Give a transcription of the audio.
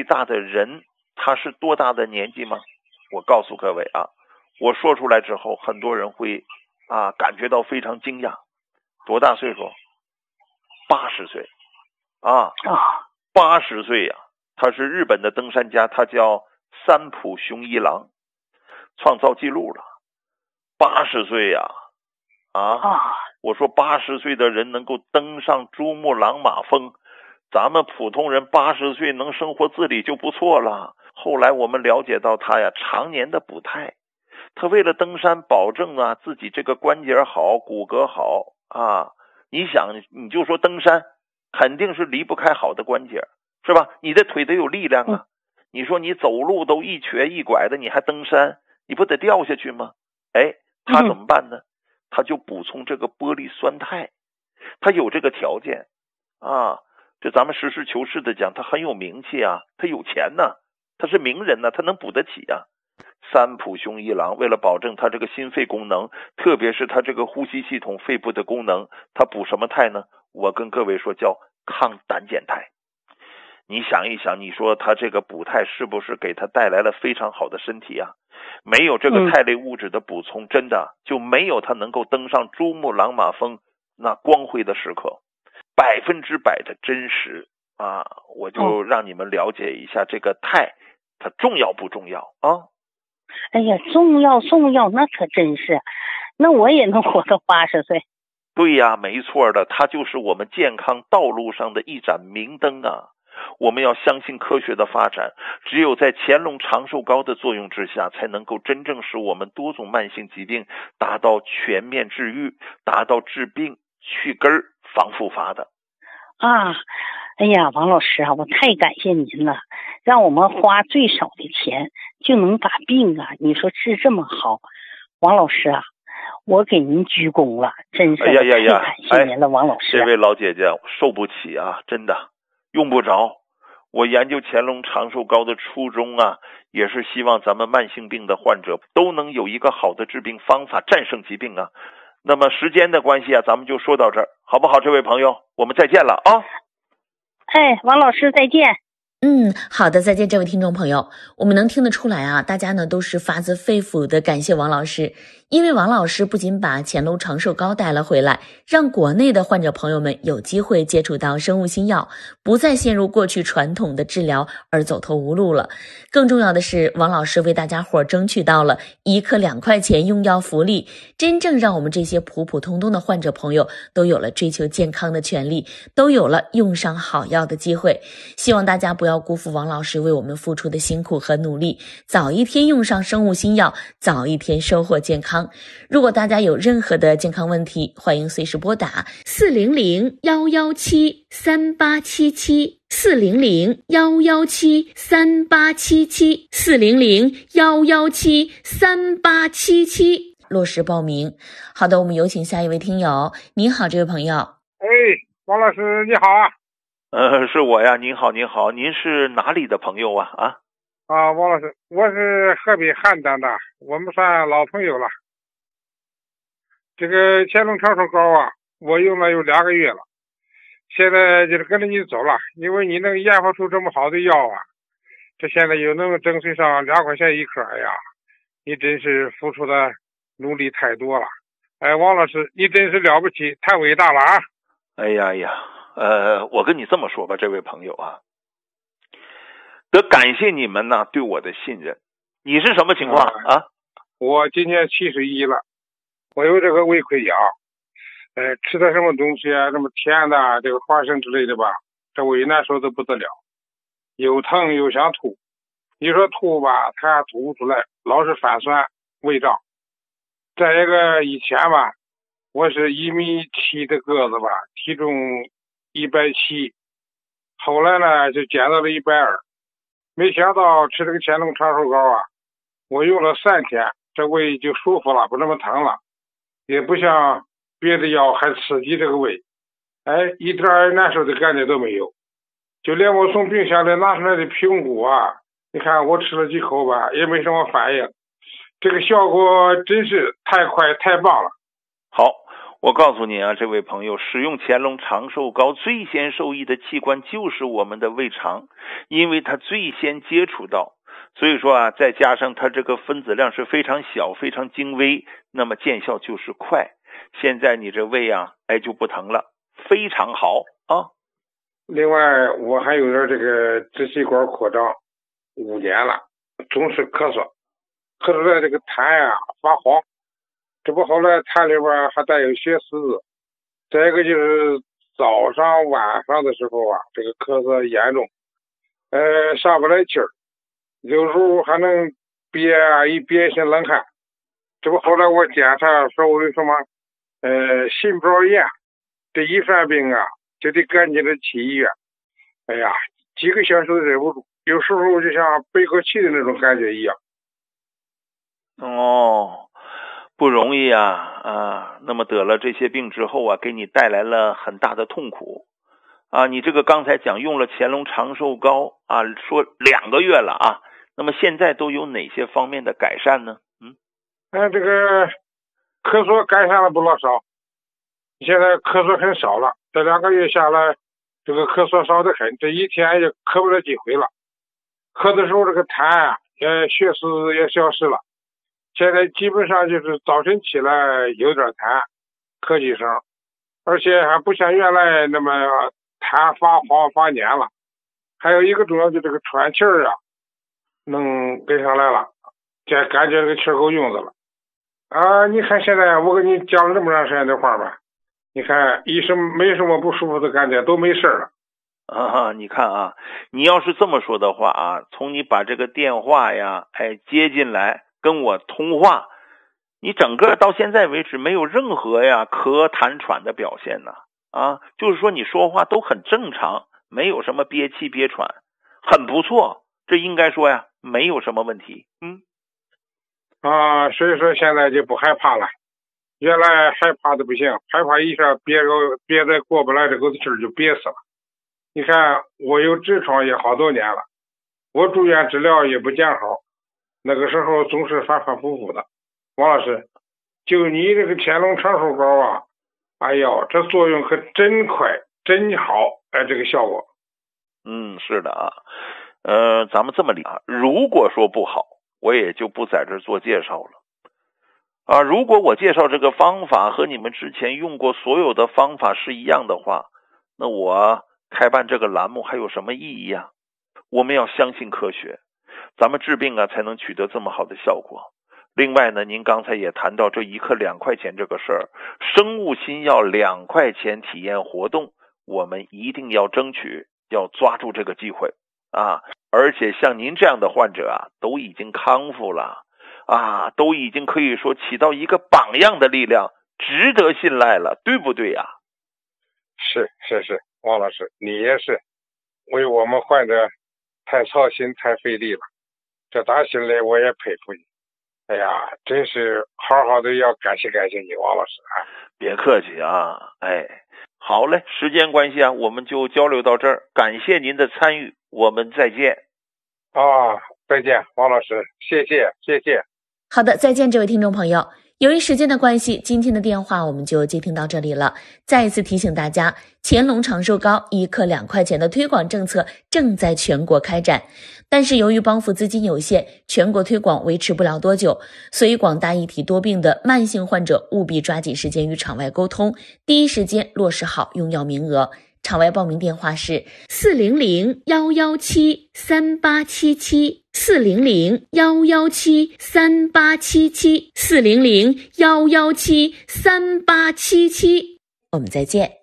最大的人他是多大的年纪吗？我告诉各位啊，我说出来之后很多人会感觉到非常惊讶。多大岁数？80岁80岁呀，他是日本的登山家，他叫三浦雄一郎，创造记录了。80岁呀我说80岁的人能够登上珠穆朗玛峰，咱们普通人80岁能生活自理就不错了。后来我们了解到他呀常年的补态，他为了登山保证自己这个关节好骨骼好你想你就说登山肯定是离不开好的关节，是吧？你的腿得有力量你说你走路都一瘸一拐的，你还登山，你不得掉下去吗？他怎么办呢？他就补充这个玻璃酸肽，他有这个条件这咱们实事求是的讲，他很有名气他有钱他是名人他能补得起三浦雄一郎为了保证他这个心肺功能，特别是他这个呼吸系统肺部的功能，他补什么肽呢？我跟各位说叫抗胆碱肽。你想一想，你说他这个补肽是不是给他带来了非常好的身体没有这个肽类物质的补充，真的就没有他能够登上珠穆朗玛峰那光辉的时刻，100%的真实我就让你们了解一下这个肽它重要不重要哎呀，重要，那可真是，那我也能活到80岁。 对呀，没错的，它就是我们健康道路上的一盏明灯我们要相信科学的发展，只有在乾隆长寿膏的作用之下，才能够真正使我们多种慢性疾病达到全面治愈，达到治病去根防复发的哎呀，王老师我太感谢您了，让我们花最少的钱就能把病你说治这么好。王老师我给您鞠躬了，真是太感谢您了，王老师。 这位老姐姐受不起真的用不着。我研究乾隆长寿膏的初衷也是希望咱们慢性病的患者都能有一个好的治病方法，战胜疾病那么时间的关系咱们就说到这儿，好不好？这位朋友，我们再见了王老师再见。 好的，再见，这位听众朋友。我们能听得出来大家呢都是发自肺腑的感谢王老师，因为王老师不仅把乾隆长寿膏带了回来，让国内的患者朋友们有机会接触到生物新药，不再陷入过去传统的治疗而走投无路了。更重要的是，王老师为大家伙争取到了1颗2块钱用药福利，真正让我们这些普普通通的患者朋友都有了追求健康的权利，都有了用上好药的机会。希望大家不要辜负王老师为我们付出的辛苦和努力，早一天用上生物新药，早一天收获健康。如果大家有任何的健康问题，欢迎随时拨打400-117-3877 400-117-3877 400-117-3877落实报名。好的，我们有请下一位听友。您好，这位朋友。 王老师你好是我呀，您好，您是哪里的朋友王老师，我是河北邯郸的，我们算老朋友了。这个乾隆长寿膏我用了有2个月了，现在就是跟着你走了，因为你能研发出这么好的药这现在又能争取上2块钱1颗，你真是付出的努力太多了。王老师，你真是了不起，太伟大了我跟你这么说吧，这位朋友得感谢你们对我的信任。你是什么情况我今年71了，我有这个胃溃疡，吃的什么东西什么甜的这个花生之类的吧，这胃难受的不得了，又疼又想吐。你说吐吧，它吐不出来，老是反酸胃胀。再一个以前我是1.7米的个子体重170，后来呢就减到了120。没想到吃这个乾隆长寿膏我用了3天，这胃就舒服了，不那么疼了，也不像别的药还刺激这个胃，一点难受的感觉都没有。就连我从冰箱里拿出来的苹果你看我吃了几口也没什么反应，这个效果真是太快太棒了。 好， 我告诉你啊，这位朋友，使用乾隆长寿膏最先受益的器官就是我们的胃肠，因为它最先接触到，所以说啊，再加上它这个分子量是非常小非常精微，那么见效就是快。现在你这胃啊就不疼了，非常好啊。 另外我还有点这个支气管扩张5年了，总是咳嗽出来这个痰啊发黄，这不后来痰里边还带有血丝，再一个就是早上晚上的时候啊，这个咳嗽严重，上不来气儿，有时候还能一憋一身冷汗。这不后来我检查说我有什么心包炎，这一犯病啊就得赶紧的去医院。哎呀，几个小时都忍不住，有时候就像背过气的那种感觉一样。 哦，不容易啊！那么得了这些病之后啊，给你带来了很大的痛苦啊！你这个刚才讲用了乾隆长寿膏啊，说2个月了啊，那么现在都有哪些方面的改善呢？ 这个咳嗽改善了不老少，现在咳嗽很少了，这2个月下来，这个咳嗽少得很，这一天也咳不了几回了。咳的时候这个痰啊，血丝也消失了。现在基本上就是早晨起来有点痰，咳几声，而且还不像原来那么痰发黄发黏了。还有一个主要就这个喘气儿啊，能跟上来了，这感觉这个气儿够用的了。你看现在我跟你讲了这么长时间的话吧，你看医生没什么不舒服的感觉，都没事了。 你看啊，你要是这么说的话啊，从你把这个电话呀接进来跟我通话，你整个到现在为止没有任何咳痰喘的表现呢就是说你说话都很正常，没有什么憋气憋喘，很不错，这应该说没有什么问题。 所以说现在就不害怕了，原来害怕的不行，害怕一下憋得过不来这口气儿就憋死了。你看我有痔疮也好多年了，我住院治疗也不见好，那个时候总是反反复复的。王老师，就你这个乾隆长寿膏啊，哎呦，这作用可真快真好，这个效果。 是的咱们这么理如果说不好，我也就不在这做介绍了如果我介绍这个方法和你们之前用过所有的方法是一样的话，那我开办这个栏目还有什么意义啊？我们要相信科学，咱们治病才能取得这么好的效果。另外呢，您刚才也谈到这1克2块钱这个事儿，生物新药2块钱体验活动，我们一定要争取，要抓住这个机会而且像您这样的患者都已经康复了都已经可以说起到一个榜样的力量，值得信赖了，对不对呀？ 是，王老师，你也是为我们患者太操心太费力了，这打心里我也佩服你。哎呀，真是好好的要感谢你，王老师别客气好嘞，时间关系我们就交流到这儿，感谢您的参与，我们再见。 再见，王老师，谢谢。 好的，再见，这位听众朋友。由于时间的关系，今天的电话我们就接听到这里了。再一次提醒大家，乾隆长寿膏1克2块钱的推广政策正在全国开展，但是由于帮扶资金有限，全国推广维持不了多久，所以广大一体多病的慢性患者务必抓紧时间与场外沟通，第一时间落实好用药名额。场外报名电话是400-117-3877 400-117-3877 400-117-3877。我们再见。